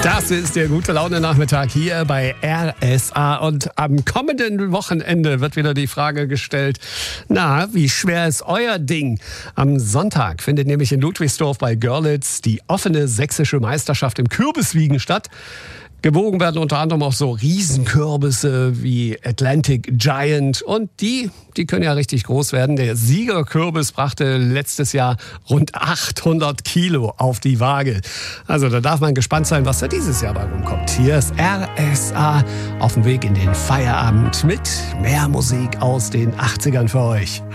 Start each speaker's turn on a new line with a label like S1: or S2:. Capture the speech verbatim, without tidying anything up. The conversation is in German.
S1: Das ist der gute Laune-Nachmittag hier bei R S A. Und am kommenden Wochenende wird wieder die Frage gestellt, na, wie schwer ist euer Ding? Am Sonntag findet nämlich in Ludwigsdorf bei Görlitz die offene sächsische Meisterschaft im Kürbiswiegen statt. Gewogen werden unter anderem auch so Riesenkürbisse wie Atlantic Giant. Und die, die können ja richtig groß werden. Der Siegerkürbis brachte letztes Jahr rund achthundert Kilo auf die Waage. Also da darf man gespannt sein, was da dieses Jahr bei rumkommt. Hier ist R S A auf dem Weg in den Feierabend mit mehr Musik aus den achtzigern für euch.